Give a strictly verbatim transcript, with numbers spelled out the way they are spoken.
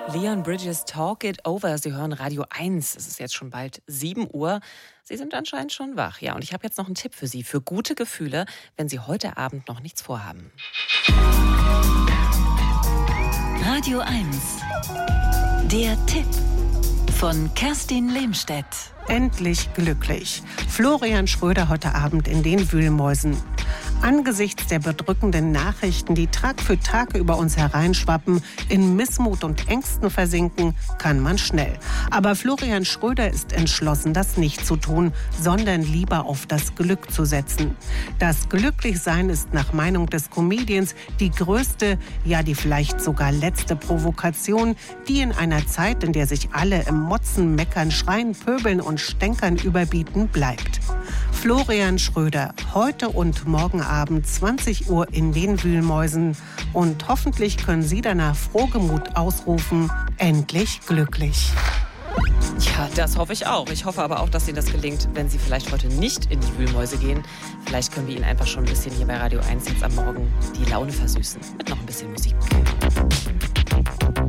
Leon Bridges, Talk It Over. Sie hören Radio eins. Es ist jetzt schon bald sieben Uhr. Sie sind anscheinend schon wach. Ja, und ich habe jetzt noch einen Tipp für Sie, für gute Gefühle, wenn Sie heute Abend noch nichts vorhaben. Radio eins. Der Tipp von Kerstin Lehmstedt. Endlich glücklich. Florian Schröder heute Abend in den Wühlmäusen. Angesichts der bedrückenden Nachrichten, die Tag für Tag über uns hereinschwappen, in Missmut und Ängsten versinken, kann man schnell. Aber Florian Schröder ist entschlossen, das nicht zu tun, sondern lieber auf das Glück zu setzen. Das Glücklichsein ist nach Meinung des Comedians die größte, ja die vielleicht sogar letzte Provokation, die in einer Zeit, in der sich alle im Motzen, Meckern, Schreien, Pöbeln und Stänkern überbieten, bleibt. Florian Schröder, heute und morgen Abend zwanzig Uhr in den Wühlmäusen. Und hoffentlich können Sie danach frohgemut ausrufen, endlich glücklich. Ja, das hoffe ich auch. Ich hoffe aber auch, dass Ihnen das gelingt, wenn Sie vielleicht heute nicht in die Wühlmäuse gehen. Vielleicht können wir Ihnen einfach schon ein bisschen hier bei Radio eins jetzt am Morgen die Laune versüßen. Mit noch ein bisschen Musik.